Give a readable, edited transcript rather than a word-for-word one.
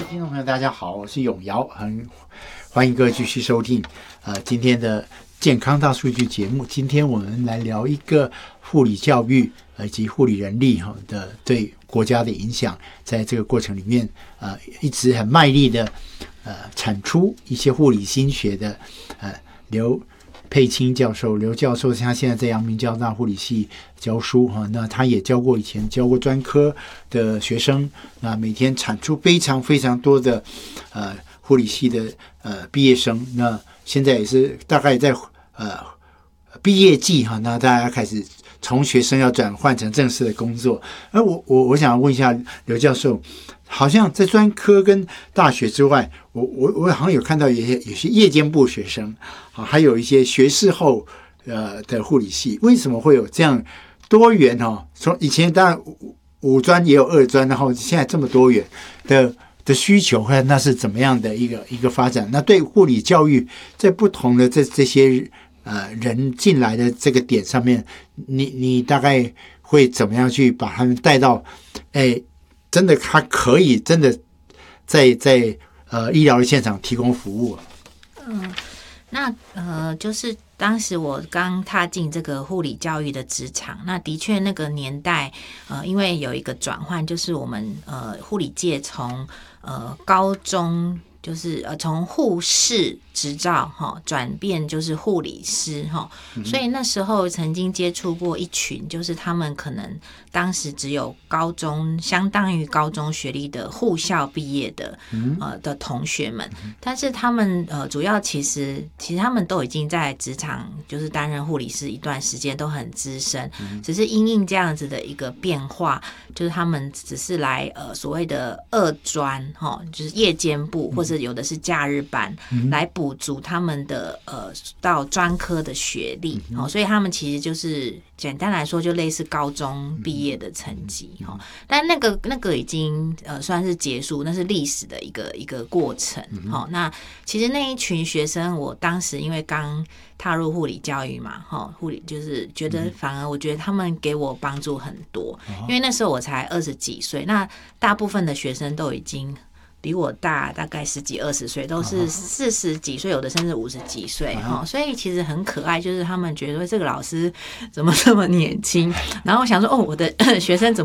听众朋友，大家好，我是永尧，很欢迎各位继续收听今天的健康大数据节目。今天我们来聊一个护理教育以及护理人力的对国家的影响，在这个过程里面一直很卖力的产出一些护理心学的刘佩青教授，刘教授他现在在阳明交大护理系教书那他也以前教过专科的学生，那每天产出非常非常多的护理系的毕业生，那现在也是大概在毕业季那大家开始从学生要转换成正式的工作。而我想问一下刘教授，好像在专科跟大学之外，我好像有看到有些夜间部学生还有一些学士后的护理系，为什么会有这样多元从以前当然五专也有二专，然后现在这么多元的需求，那是怎么样的一个发展？那对护理教育在不同的这些人进来的这个点上面，你大概会怎么样去把他们带到真的他可以真的在医疗的现场提供服务就是当时我刚踏进这个护理教育的职场，那的确那个年代因为有一个转换，就是我们护理界从高中就是从护士执照转变就是护理师所以那时候曾经接触过一群，就是他们可能当时只有高中相当于高中学历的护校毕业的的同学们，但是他们主要其实他们都已经在职场就是担任护理师一段时间，都很资深，只是因应这样子的一个变化，就是他们只是来所谓的二专就是夜间部或者有的是假日班来补足他们的到专科的学历所以他们其实就是简单来说就类似高中毕业的成绩但那个已经算是结束，那是历史的一个过程那其实那一群学生，我当时因为刚踏入护理教育嘛护理就是觉得反而我觉得他们给我帮助很多因为那时候我才20几岁，那大部分的学生都已经比我大概10几20岁，都是40几岁，有的甚至50几岁所以其实很可爱，就是他们觉得这个老师怎么这么年轻，然后我想说我的学生怎